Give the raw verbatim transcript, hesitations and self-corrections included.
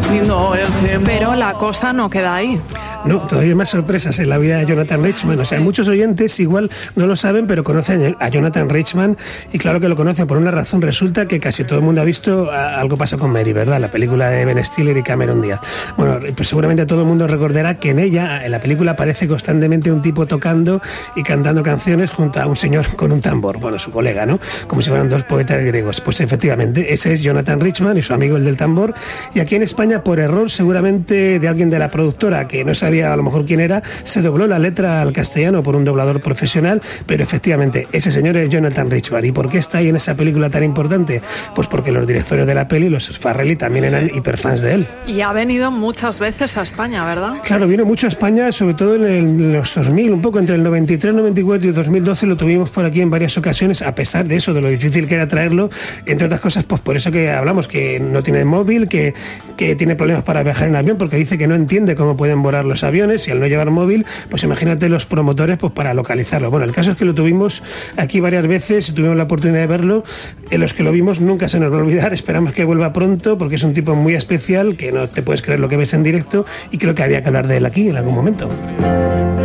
Pero la cosa no queda ahí. No, todavía hay más sorpresas en la vida de Jonathan Richman. O sea, muchos oyentes igual no lo saben, pero conocen a Jonathan Richman, y claro que lo conocen por una razón. Resulta que casi todo el mundo ha visto Algo pasa con Mary, ¿verdad? La película de Ben Stiller y Cameron Díaz. Bueno, pues seguramente todo el mundo recordará que en ella, en la película, aparece constantemente un tipo tocando y cantando canciones junto a un señor con un tambor. Bueno, su colega, ¿no? Como si fueran dos poetas griegos. Pues efectivamente, ese es Jonathan Richman y su amigo el del tambor. Y aquí en España, por error seguramente de alguien de la productora, que no sabía a lo mejor quién era, se dobló la letra al castellano por un doblador profesional, pero efectivamente ese señor es Jonathan Richman. ¿Y por qué está ahí en esa película tan importante? Pues porque los directores de la peli, los Farrelly, también eran hiperfans de él. Y ha venido muchas veces a España, ¿verdad? Claro, vino mucho a España, sobre todo en, el, en los dos mil, un poco entre el noventa y tres, noventa y cuatro y dos mil doce lo tuvimos por aquí en varias ocasiones, a pesar de eso, de lo difícil que era traerlo, entre otras cosas, pues por eso que hablamos, que no tiene móvil, que, que tiene problemas para viajar en avión, porque dice que no entiende cómo pueden volar los aviones, y al no llevar móvil, pues imagínate los promotores pues para localizarlo. Bueno, el caso es que lo tuvimos aquí varias veces, tuvimos la oportunidad de verlo, en los que lo vimos nunca se nos va a olvidar, esperamos que vuelva pronto, porque es un tipo muy especial, que no te puedes creer lo que ves en directo, y creo que había que hablar de él aquí en algún momento.